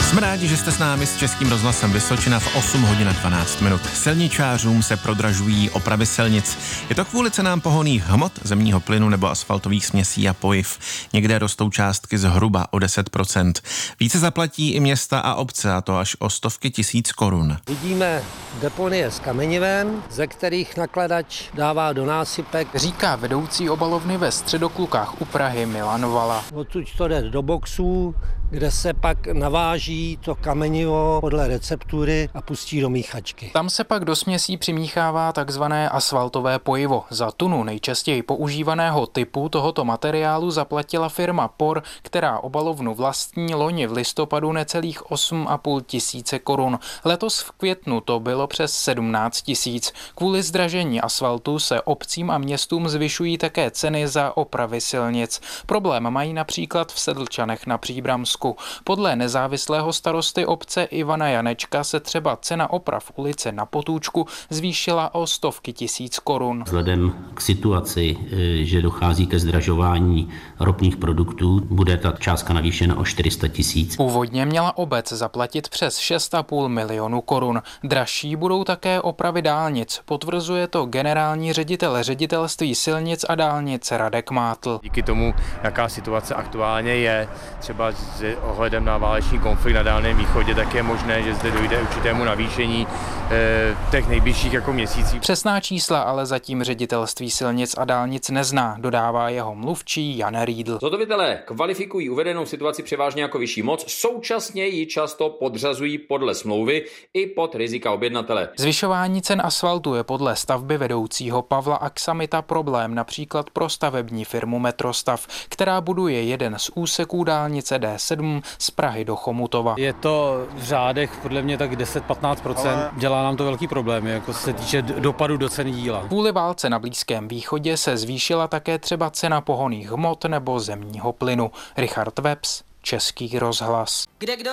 Jsme rádi, že jste s námi s Českým rozhlasem Vysočina v 8 hodin a 12 minut. Silničářům se prodražují opravy silnic. Je to kvůli cenám pohonných hmot, zemního plynu nebo asfaltových směsí a pojiv. Někde rostou částky zhruba o 10%. Více zaplatí i města a obce, a to až o stovky tisíc korun. Vidíme deponie s kamenivem, ze kterých nakladač dává do násypek. Říká vedoucí obalovny ve Středoklukách u Prahy Milan Vala. Odsud to jde do boxů, kde se pak naváží to kamenivo podle receptury a pustí do míchačky. Tam se pak do směsí přimíchává takzvané asfaltové pojivo. Za tunu nejčastěji používaného typu tohoto materiálu zaplatila firma POR, která obalovnu vlastní, loni v listopadu necelých 8,5 tisíce korun. Letos v květnu to bylo přes 17 tisíc. Kvůli zdražení asfaltu se obcím a městům zvyšují také ceny za opravy silnic. Problém mají například v Sedlčanech na Příbramsku. Podle nezávislého starosty obce Ivana Janečka se třeba cena oprav ulice Na Potůčku zvýšila o stovky tisíc korun. Vzhledem k situaci, že dochází ke zdražování ropných produktů, bude ta částka navýšena o 400 tisíc. Původně měla obec zaplatit přes 6,5 milionu korun. Dražší budou také opravy dálnic. Potvrzuje to generální ředitel ředitelství silnic a dálnic Radek Mátl. Díky tomu, jaká situace aktuálně je, třeba s ohledem na válečný konflikt na Dálném východě, tak je možné, že zde dojde určitému navýšení těch nejbližších měsících. Přesná čísla ale zatím ředitelství silnic a dálnic nezná, dodává jeho mluvčí Jan Riedl. Zhotovitelé kvalifikují uvedenou situaci převážně jako vyšší moc, současně ji často podřazují podle smlouvy i pod rizika objednatele. Zvyšování cen asfaltu je podle stavby vedoucího Pavla Aksamita problém například pro stavební firmu Metrostav, která buduje jeden z úseků dálnice D7 z Prahy do Chomutova. Je to v řádech podle mě tak 10-15%. Dělá nám to velký problémy, jako se týče dopadu do ceny díla. Kvůli válce na Blízkém východě se zvýšila také třeba cena pohonných hmot nebo zemního plynu. Richard Webs, Český rozhlas.